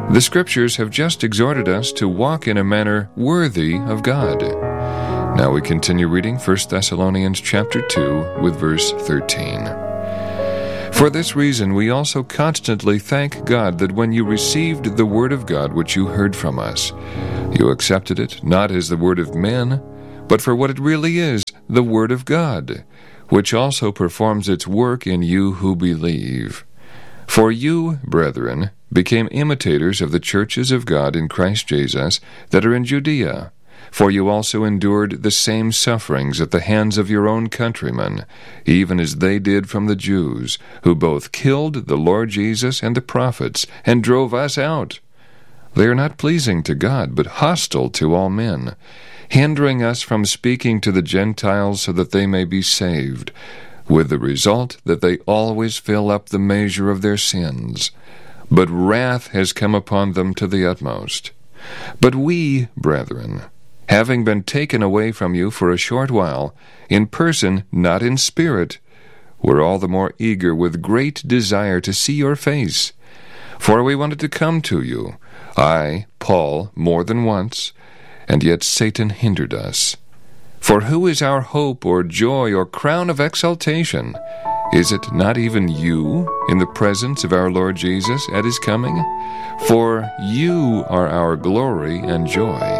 The Scriptures have just exhorted us to walk in a manner worthy of God. Now we continue reading 1 Thessalonians chapter 2 with verse 13. For this reason we also constantly thank God that when you received the word of God which you heard from us, you accepted it not as the word of men, but for what it really is, the word of God, which also performs its work in you who believe. For you, brethren, became imitators of the churches of God in Christ Jesus that are in Judea. For you also endured the same sufferings at the hands of your own countrymen, even as they did from the Jews, who both killed the Lord Jesus and the prophets, and drove us out. They are not pleasing to God, but hostile to all men, hindering us from speaking to the Gentiles so that they may be saved, with the result that they always fill up the measure of their sins. But wrath has come upon them to the utmost. But we, brethren, having been taken away from you for a short while, in person, not in spirit, were all the more eager with great desire to see your face. For we wanted to come to you, I, Paul, more than once, and yet Satan hindered us. For who is our hope or joy or crown of exaltation? Is it not even you in the presence of our Lord Jesus at his coming? For you are our glory and joy.